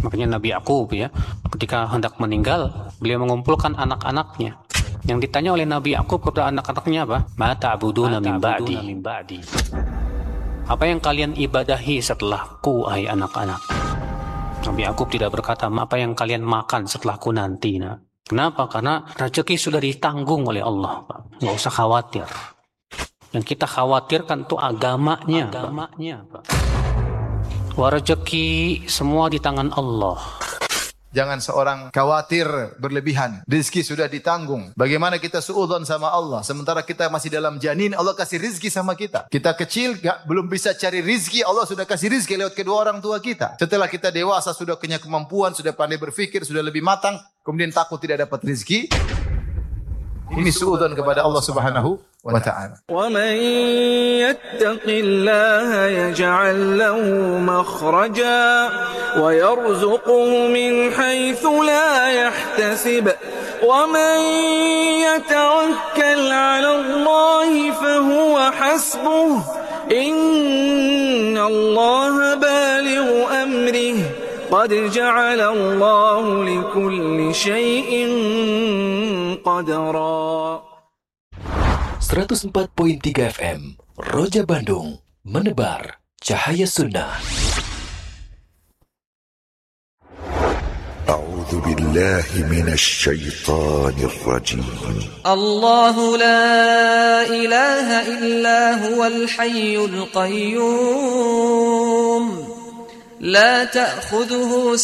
Makanya Nabi Yakub ya, ketika hendak meninggal, beliau mengumpulkan anak-anaknya. Yang ditanya oleh Nabi Yakub kepada anak-anaknya apa? Ma ta'buduna min ba'di. Apa yang kalian ibadahi setelahku, hai anak-anak? Nabi Yakub tidak berkata, apa yang kalian makan setelahku nanti. Nah, kenapa? Karena rezeki sudah ditanggung oleh Allah, Pak. Nggak usah khawatir. Yang kita khawatirkan itu agamanya, Pak. Wah, rezeki semua di tangan Allah. Jangan seorang khawatir berlebihan. Rizki sudah ditanggung. Bagaimana kita suudzon sama Allah sementara kita masih dalam janin, Allah kasih rizki sama kita. Kita kecil belum bisa cari rizki, Allah sudah kasih rizki lewat kedua orang tua kita. Setelah kita dewasa, sudah punya kemampuan, sudah pandai berfikir, sudah lebih matang, kemudian takut tidak dapat rizki. Ini suudzon kepada Allah Subhanahu wa ta'ala. Wa man yattaqillaha yaj'al lahu makhraja wa yarzuquhu min haythu la yahtasib wa man yatawakkal 'ala Allahi fahuwa hasbuh inna Allaha balighu amrihi qad ja'ala Allahu likulli shay'in qadara. 104.3 FM Roja Bandung, menebar cahaya sunnah. A'udzu billahi minasy syaithanir rajim. Allahu la ilaha illa huwal hayyul qayyum. La ta'khudhuhu